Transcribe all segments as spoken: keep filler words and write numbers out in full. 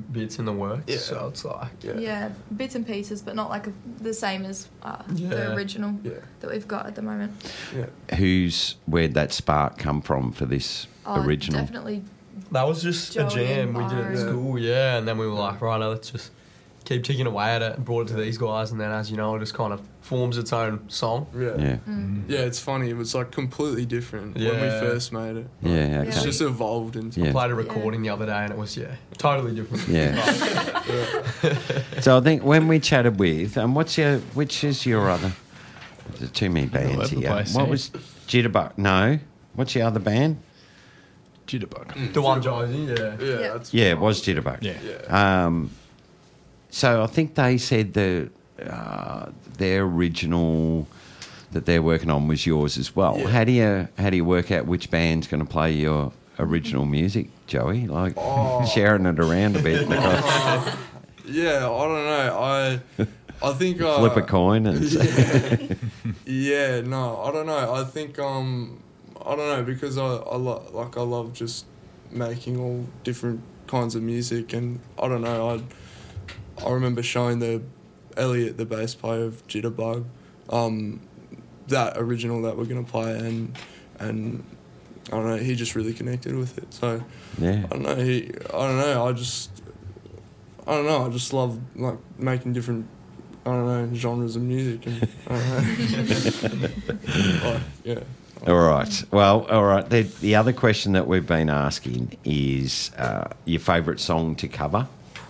bits in the works, Yeah. so it's like... Yeah. Yeah, bits and pieces, but not like a, the same as uh, Yeah. the original Yeah. that we've got at the moment. Yeah. Who's where'd that spark come from for this Oh, original? definitely. That was just Joey a jam we did at and Byron. school, yeah, and then we were like, right, now let's just keep ticking away at it and brought it to these guys, and then, as you know, it just kind of forms its own song. Yeah. Yeah, Mm. Yeah, it's funny. It was like completely different when we Yeah. first made it. yeah, okay. It's just evolved into. Yeah. Played a recording the other day, and it was, yeah, totally different. Yeah. Yeah. So I think when we chatted with, and um, what's your, which is your other? There's too many bands all over the here. place, What yeah. was Jitterbug? No, what's your other band? Jitterbug. The one Josie, yeah. Yeah, Yeah. that's Yeah, it was Jitterbug. Yeah. Yeah. Um, so I think they said the uh, their original that they're working on was yours as well. Yeah. How do you how do you work out which band's going to play your original music, Joey? Like Oh. sharing it around a bit, Uh, yeah, I don't know. I I think uh, flip a coin, and yeah. yeah, no, I don't know. I think um, I don't know because I I lo- like I love just making all different kinds of music, and I don't know. I I remember showing the Elliot, the bass player of Jitterbug, um, that original that we're gonna play, and and I don't know. He just really connected with it. So yeah. I don't know. He I don't know. I just I don't know. I just love like making different. I don't know, genres of music, and I don't know. Like, yeah. All right. Well, all right. The, the other question that we've been asking is uh, your favourite song to cover.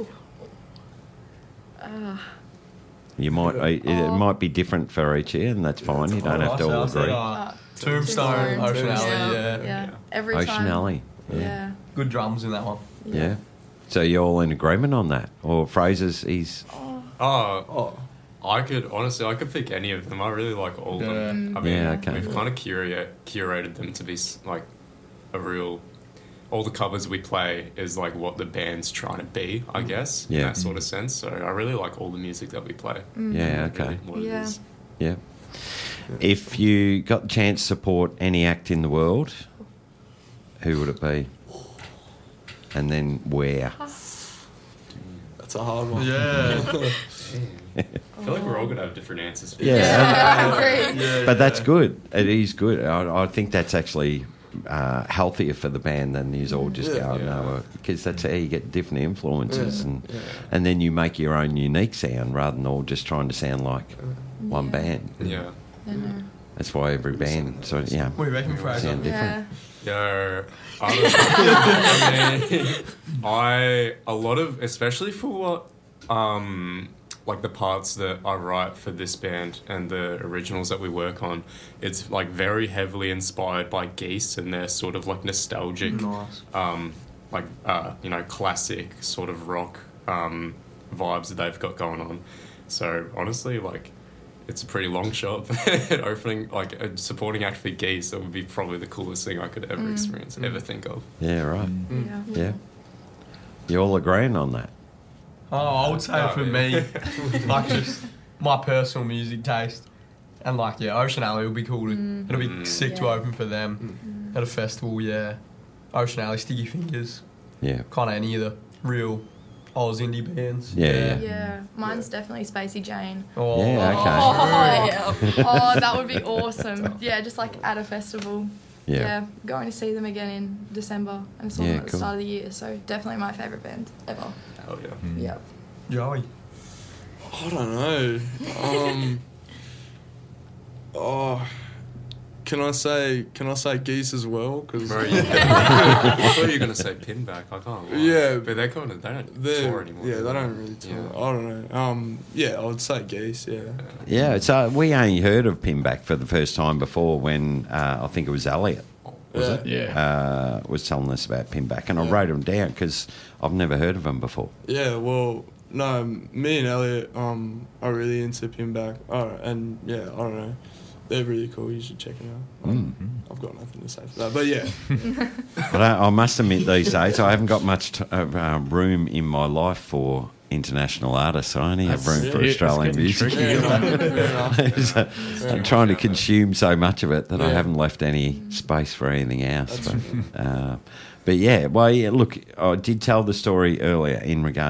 Uh, You might it, it Oh. might be different for each year, and that's fine. You don't have to all agree. Uh, uh, Tombstone, Tombstone, Ocean Alley, yeah, yeah. yeah. Every Ocean time. Alley. Yeah. Yeah. Good drums in that one. Yeah. So you're all in agreement on that, or Fraser's? He's Oh, Oh, Oh, I could honestly, I could pick any of them. I really like all of them. I mean, Yeah, okay. we've kind of curate, curated them to be s- like a real. All the covers we play is like what the band's trying to be, I guess, Yeah. in that sort of sense. So I really like all the music that we play. yeah, okay, Really what it Yeah. is. yeah. If you got the chance to support any act in the world, who would it be? And then where? that's a hard one. Yeah. I feel like we're all gonna have different answers. For Yeah. this. yeah, I agree. yeah But that's good. It is good. I, I think that's actually uh, healthier for the band than you all just Yeah. go, Yeah. no, because that's how you get different influences, Yeah. and Yeah. and then you make your own unique sound rather than all just trying to sound like one Yeah. band. Yeah. I know. That's why every band, so yeah, What do you reckon, Fraser? sound different. Yeah. Yo, I, don't know. I mean, I a lot of, especially for what, um, like the parts that I write for this band and the originals that we work on, it's like very heavily inspired by Geese and their sort of like nostalgic, Nice. um, like uh, you know, classic sort of rock um, vibes that they've got going on. So honestly, like. It's a pretty long shot. Opening, like, a supporting act for Geese, that would be probably the coolest thing I could ever experience, ever think of. Yeah, right. Yeah. Yeah, you all agreeing on that? Oh, I would say Oh, for yeah. me, like just my personal music taste, and like yeah, Ocean Alley would be cool. To, It'll be Mm. sick to Yeah. open for them at a festival. Yeah, Ocean Alley, Sticky Fingers, Yeah, kind of any of the real Oz indie bands. Yeah, yeah. Yeah, mine's definitely Spacey Jane. Oh, Yeah, okay. Oh, yeah. Oh, that would be awesome. Yeah, just like at a festival. yeah, Yeah, going to see them again in December, and saw Yeah, them at the cool. start of the year. So definitely my favourite band ever. Hell yeah. Yeah. Joey. I don't know. Um. Oh. Can I say? Can I say Geese as well? Because Bro, yeah. I thought you were going to say Pinback. I can't lie. Yeah. But they're kind of, they don't they're tour anymore. yeah, do they don't really tour. Yeah. I don't know. Um. Yeah, I would say Geese. Yeah. yeah. So we only heard of Pinback for the first time before when uh, I think it was Elliot. Was Yeah. it? Yeah. Uh, was telling us about Pinback, and I Yeah. wrote them down because I've never heard of them before. Yeah, well, no, me and Elliot um are really into Pinback. Oh, and yeah, I don't know, they're really cool. You should check them out. Mm. I've got nothing to say for that, but yeah, I, don't, I must admit, these days I haven't got much t- uh, uh, room in my life for international artists. I only have room That's- for yeah, Australian it's getting music. tricky. yeah, no, fair enough. So I'm trying to consume so much of it that I Yeah. haven't left any space for anything else. That's But, uh, but yeah, well, yeah, look, I did tell the story earlier in regards